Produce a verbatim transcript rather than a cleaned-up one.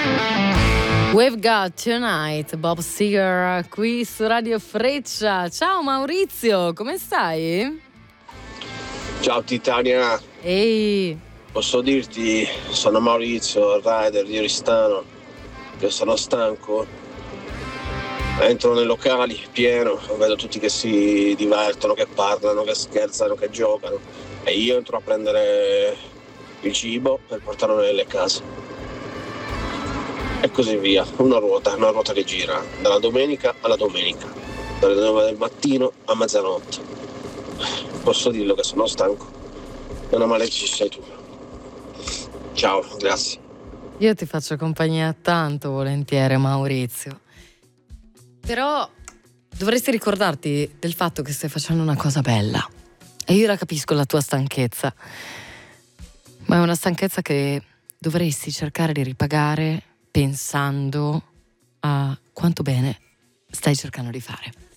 We've Got Tonight, Bob Seger qui su Radio Freccia. Ciao Maurizio, come stai? Ciao Titania. Ehi. Posso dirti, sono Maurizio, il rider di Oristano, che sono stanco. Entro nei locali, pieno, vedo tutti che si divertono, che parlano, che scherzano, che giocano. E io entro a prendere il cibo per portarlo nelle case. E così via, una ruota, una ruota che gira, dalla domenica alla domenica, dalle nove del mattino a mezzanotte. Posso dirlo che sono stanco, meno male ci sei tu. Ciao, grazie. Io ti faccio compagnia tanto volentieri, Maurizio. Però dovresti ricordarti del fatto che stai facendo una cosa bella. E io la capisco, la tua stanchezza. Ma è una stanchezza che dovresti cercare di ripagare pensando a quanto bene stai cercando di fare.